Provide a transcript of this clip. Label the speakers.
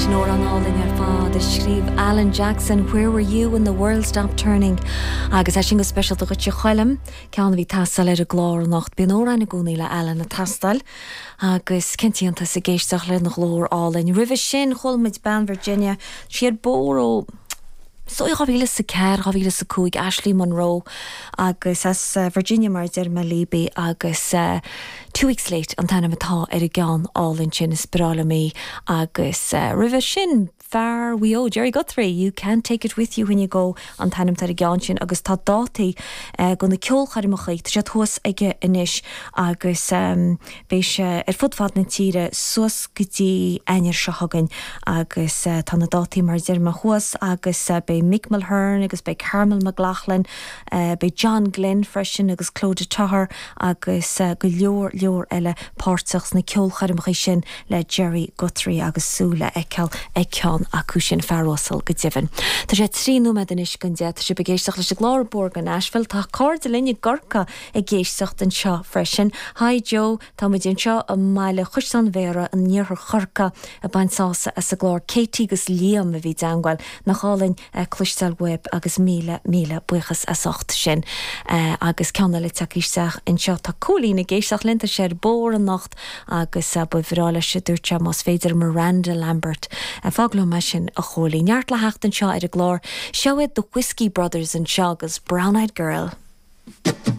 Speaker 1: Nor an áling ar fád is scríb Alan Jackson, Where Were You When the World Stopped Turning? Agus é sin go special do gote chuilem, ceanna bhí tastal ar a glór nacht bí nóra na gúnaí le Alan na tastal, agus cintíanta sa géisteach le na glór álainn. Ribh sin chulmid ban Virginia, siad bór ó so I gabhíle sa ceir, gabhíle sa cúig Ashley Monroe agus as Virginia mar deir me líbe agus 2 weeks late an tanna matá ar a gceann álainn sin is brála mí agus ribh sin fear wio Jerry Guthrie, you can't take it with you when you go an tannim tar a gceann sin agus tá dátaí go na ceol charimachait sé thuas aige inis agus béis ar fudfad na tíre suas gotí einir se hagan agus tá na dátaí mar deir me chuas agus bei Mick Mulhern agus bei Carmel McLachlan bei John Glenn freisin agus Claude Tahar agus go leor eile pártachs na ceol charimachai sin le Jerry Guthrie agus súla eceal eceann acu sin fearrásal go divan. Tá sé tríú me den is gon de sé begéisteach leis Glárborg an Nashville tá card a linne gorca ag géisteach an seo freisin. Hi Joe, tá mu dín seo a meile chusan vera an níorthar chorca a bainsása as a glár Katie gus Liam a bhí dangáil nach chálainn clustal web agus míle buchas as 8 sin agus ceanna le takeísteach in seo tá coolí na géisteach linta sé bór an nacht agus bu bhrála sé dúirte más féidir Miranda Lambert fágla me sin a cholí. Neart le heachtan seo ar a glár seoid the Whiskey Brothers an seo agus Brown Eyed Girl.